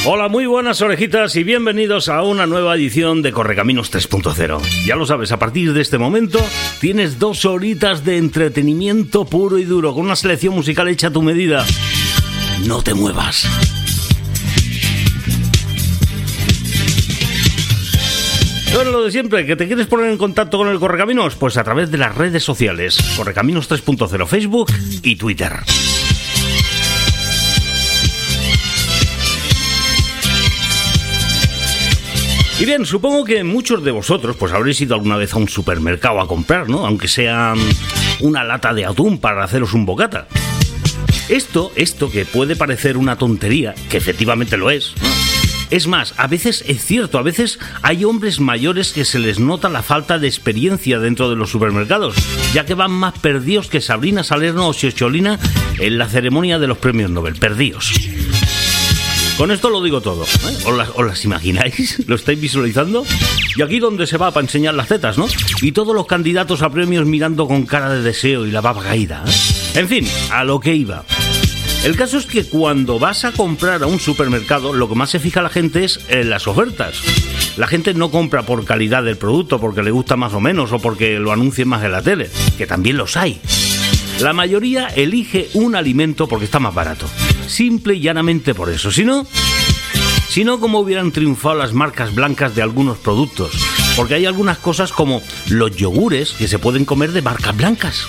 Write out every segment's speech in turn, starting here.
Hola, muy buenas orejitas y bienvenidos a una nueva edición de Correcaminos 3.0. Ya lo sabes, a partir de este momento tienes 2 horitas de entretenimiento puro y duro, con una selección musical hecha a tu medida. No te muevas. Bueno, lo de siempre, ¿que te quieres poner en contacto con el Correcaminos? Pues a través de las redes sociales, Correcaminos 3.0, Facebook y Twitter. Y bien, supongo que muchos de vosotros pues habréis ido alguna vez a un supermercado a comprar, ¿no? Aunque sea una lata de atún para haceros un bocata. Esto que puede parecer una tontería, que efectivamente lo es, ¿no? Es más, a veces es cierto, a veces hay hombres mayores que se les nota la falta de experiencia dentro de los supermercados, ya que van más perdidos que Sabrina Salerno o Ciocholina en la ceremonia de los premios Nobel, perdidos. Con esto lo digo todo, ¿eh? ¿Os las imagináis? ¿Lo estáis visualizando? Y aquí donde se va para enseñar las tetas, ¿no? Y todos los candidatos a premios mirando con cara de deseo y la baba caída, ¿eh? En fin, a lo que iba. El caso es que cuando vas a comprar a un supermercado, lo que más se fija la gente es en las ofertas. La gente no compra por calidad del producto, porque le gusta más o menos, o porque lo anuncien más en la tele, que también los hay. La mayoría elige un alimento porque está más barato. Simple y llanamente por eso. Si no, como hubieran triunfado las marcas blancas de algunos productos. Porque hay algunas cosas como los yogures que se pueden comer de marcas blancas.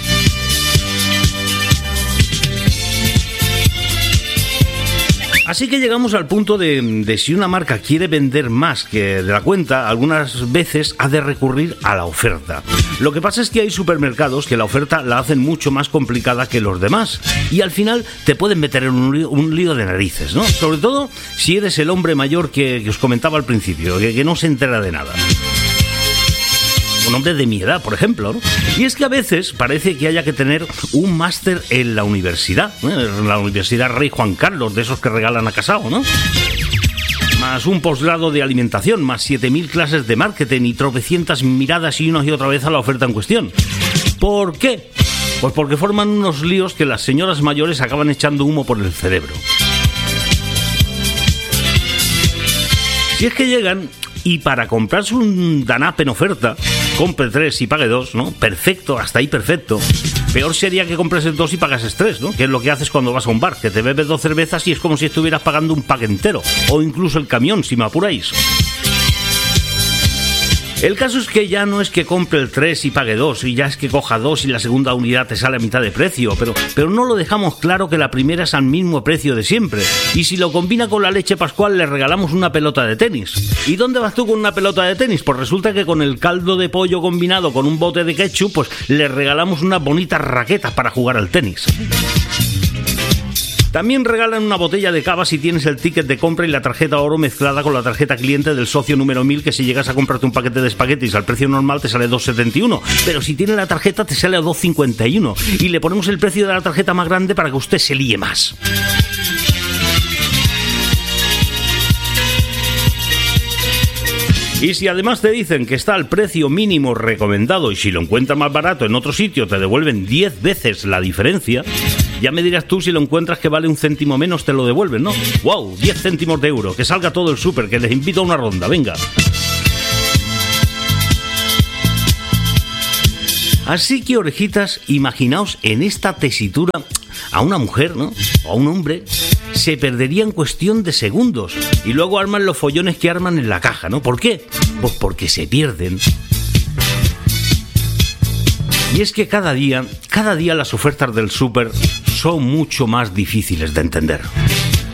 Así que llegamos al punto de si una marca quiere vender más que de la cuenta, algunas veces ha de recurrir a la oferta. Lo que pasa es que hay supermercados que la oferta la hacen mucho más complicada que los demás y al final te pueden meter en un lío de narices, ¿no? Sobre todo si eres el hombre mayor que os comentaba al principio, que no se entera de nada. Un hombre de mi edad, por ejemplo, ¿no? Y es que a veces parece que haya que tener un máster en la universidad, ¿eh? En la Universidad Rey Juan Carlos, de esos que regalan a casado, ¿no? Más un posgrado de alimentación, más 7.000 clases de marketing y tropecientas miradas y una y otra vez a la oferta en cuestión. ¿Por qué? Pues porque forman unos líos que las señoras mayores acaban echando humo por el cerebro. Si es que llegan y para comprarse un Danap en oferta, compre 3 y pague 2, ¿no? Perfecto, hasta ahí perfecto. Peor sería que compreses 2 y pagases 3, ¿no? Que es lo que haces cuando vas a un bar, que te bebes 2 cervezas y es como si estuvieras pagando un pack entero. O incluso el camión, si me apuráis. El caso es que ya no es que compre el 3 y pague 2, y ya es que coja 2 y la segunda unidad te sale a mitad de precio, pero no lo dejamos claro que la primera es al mismo precio de siempre. Y si lo combina con la leche pascual, le regalamos una pelota de tenis. ¿Y dónde vas tú con una pelota de tenis? Pues resulta que con el caldo de pollo combinado con un bote de ketchup, pues le regalamos unas bonitas raquetas para jugar al tenis. También regalan una botella de cava si tienes el ticket de compra y la tarjeta oro mezclada con la tarjeta cliente del socio número 1000, que si llegas a comprarte un paquete de espaguetis al precio normal te sale 2,71, pero si tienes la tarjeta te sale a 2,51 y le ponemos el precio de la tarjeta más grande para que usted se líe más. Y si además te dicen que está al precio mínimo recomendado y si lo encuentras más barato en otro sitio te devuelven 10 veces la diferencia, ya me dirás tú si lo encuentras que vale 1 céntimo menos te lo devuelven, ¿no? ¡Wow! 10 céntimos de euro, que salga todo el súper, que les invito a una ronda, venga. Así que, orejitas, imaginaos en esta tesitura a una mujer, ¿no? O a un hombre, se perdería en cuestión de segundos y luego arman los follones que arman en la caja, ¿no? ¿Por qué? Pues porque se pierden. Y es que cada día las ofertas del súper son mucho más difíciles de entender.